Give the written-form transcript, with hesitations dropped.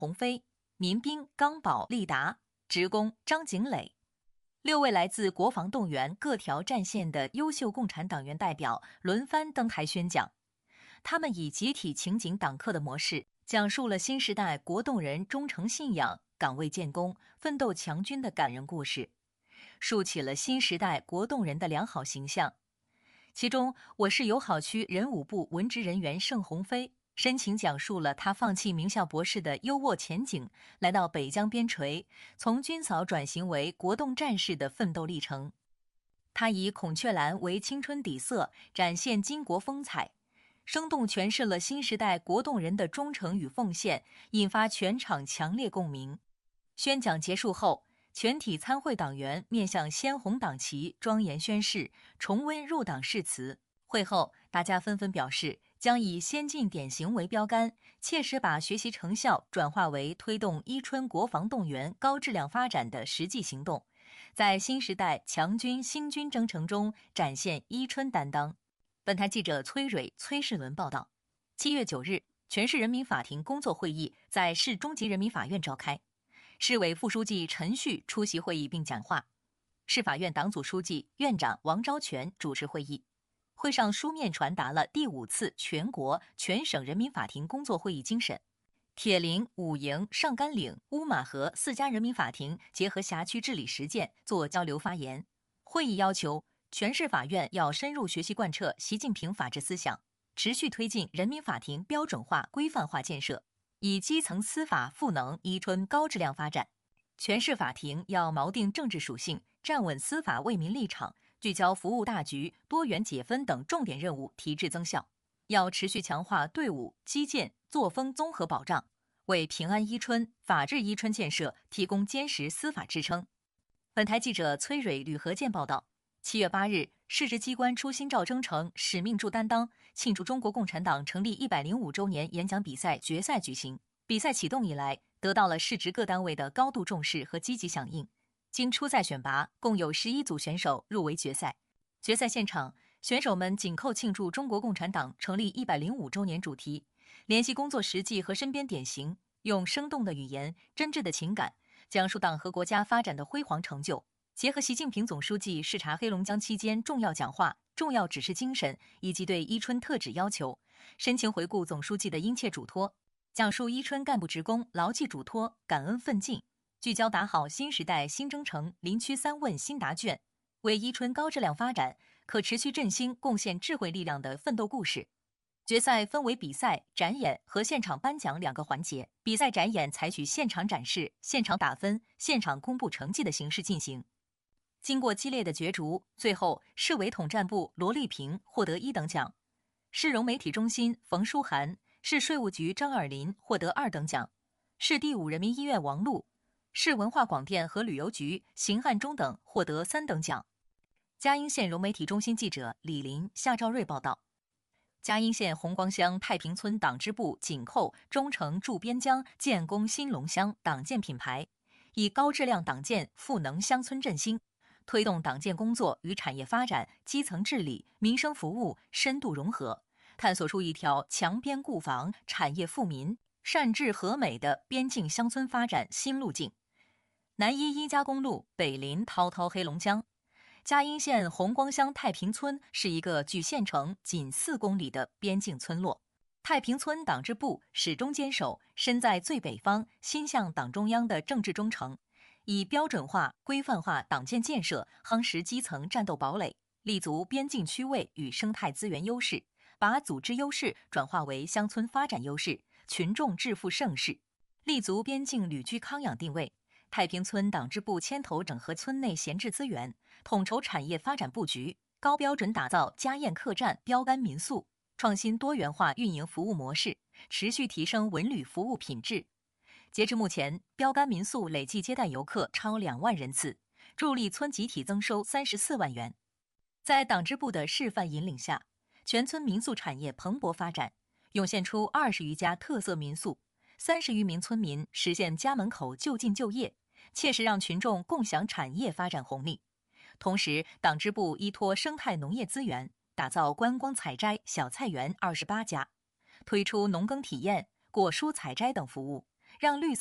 鸿飞、民兵刚宝、立达、职工张景磊。6位来自国防动员各条战线的优秀共产党员代表轮番登台宣讲，他们以集体情景党课的模式，讲述了新时代国动人忠诚信仰、岗位建功、奋斗强军的感人故事，树起了新时代国动人的良好形象。其中，我市友好区人武部文职人员盛鸿飞深情讲述了他放弃名校博士的优渥前景，来到北疆边陲，从军嫂转型为国动战士的奋斗历程。他以孔雀蓝为青春底色，展现巾帼风采，生动诠释了新时代国动人的忠诚与奉献，引发全场强烈共鸣。宣讲结束后，全体参会党员面向鲜红党旗庄严宣誓，重温入党誓词。会后，大家纷纷表示将以先进典型为标杆，切实把学习成效转化为推动伊春国防动员高质量发展的实际行动，在新时代强军兴军征程中展现伊春担当。本台记者崔蕊、崔世伦报道。7月9日，全市人民法庭工作会议在市中级人民法院召开，市委副书记陈旭出席会议并讲话，市法院党组书记、院长王昭全主持会议。会上书面传达了第5次全国全省人民法庭工作会议精神。铁陵、武营、上甘岭、乌马河4家人民法庭结合辖区治理实践做交流发言。会议要求全市法院要深入学习贯彻习近平法治思想，持续推进人民法庭标准化、规范化建设，以基层司法赋能伊春高质量发展。全市法庭要锚定政治属性，站稳司法为民立场，聚焦服务大局、多元解分等重点任务，提质增效。要持续强化队伍、基建、作风综合保障，为平安伊春、法治伊春建设提供坚实司法支撑。本台记者崔蕊、吕和健报道。7月8日，市直机关出新照征程，使命助担当，庆祝中国共产党成立105周年演讲比赛决赛举行。比赛启动以来，得到了市直各单位的高度重视和积极响应。经初赛选拔，共有11组选手入围决赛。决赛现场，选手们紧扣庆祝中国共产党成立105周年主题，联系工作实际和身边典型，用生动的语言、真挚的情感，讲述党和国家发展的辉煌成就。结合习近平总书记视察黑龙江期间重要讲话、重要指示精神以及对伊春特指要求，深情回顾总书记的殷切嘱托，讲述伊春干部职工牢记嘱托、感恩奋进，聚焦打好新时代新征程林区3问新答卷，为伊春高质量发展、可持续振兴贡献智慧力量的奋斗故事。决赛分为比赛、展演和现场颁奖2个环节。比赛展演采取现场展示、现场打分、现场公布成绩的形式进行。经过激烈的角逐，最后市委统战部罗丽萍获得1等奖，市融媒体中心冯书涵、市税务局张尔林获得2等奖，市第5人民医院王璐、市文化广电和旅游局邢汉忠等获得3等奖。嘉应县融媒体中心记者李林、夏兆瑞报道。嘉应县红光乡太平村党支部紧扣忠诚驻边疆建功新龙乡党建品牌，以高质量党建赋能乡村振兴，推动党建工作与产业发展、基层治理、民生服务深度融合，探索出一条强边固防、产业富民、善治和美的边境乡村发展新路径。南一一加公路北临滔滔黑龙江。嘉应县红光乡太平村是一个距县城仅4公里的边境村落。太平村党支部始终坚守身在最北方、心向党中央的政治忠诚，以标准化、规范化党建建设夯实基层战斗堡垒，立足边境区位与生态资源优势，把组织优势转化为乡村发展优势、群众致富盛世，立足边境旅居康养定位。太平村党支部牵头整合村内闲置资源，统筹产业发展布局，高标准打造家宴客栈标杆民宿，创新多元化运营服务模式，持续提升文旅服务品质。截至目前，标杆民宿累计接待游客超2万人次，助力村集体增收34万元。在党支部的示范引领下，全村民宿产业蓬勃发展，涌现出20余家特色民宿，30余名村民实现家门口就近就业，切实让群众共享产业发展红利。同时，党支部依托生态农业资源，打造观光采摘小菜园28家，推出农耕体验、果蔬采摘等服务， 让绿